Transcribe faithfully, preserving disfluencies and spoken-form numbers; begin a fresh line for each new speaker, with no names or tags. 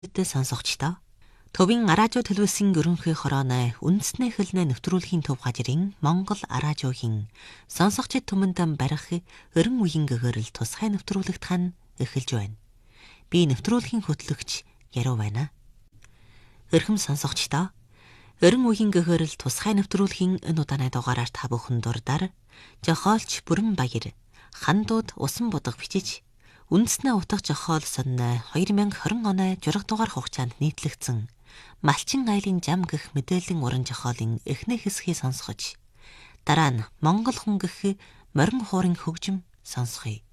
Тэ сонсогчдоо Төвийн араажуу төлөвлөсөн ерөнхий хорооны үндэсний хэлний нэвтрүүлгийн төв газрын Монгол араажуугийн сонсогчид түмэндэн барих өрн үеийн гэгэрэл тусгай нэвтрүүлэгт хань эхэлж байна. Би нэвтрүүлгийн хөтлөгч Яруу байна. Эрхэм сонсогчдоо өрн үеийн гэгэрэл тусгай нэвтрүүлгийн энэ удааны дугаараар та бүхэн дурдаар жохоолч Бүрэн Баяр хандууд усан будга бичиж үндэснээ утга жохоол сонно две тысячи двадцать оны жураг дугаар хугацаанд нийтлэгдсэн Малчин айлын жам гэх мэдээллийн уран жохоолын эхний хэсгийг сонсгож дараа нь Монгол хүн гэх морин хуурын хөгжим сонсгоё.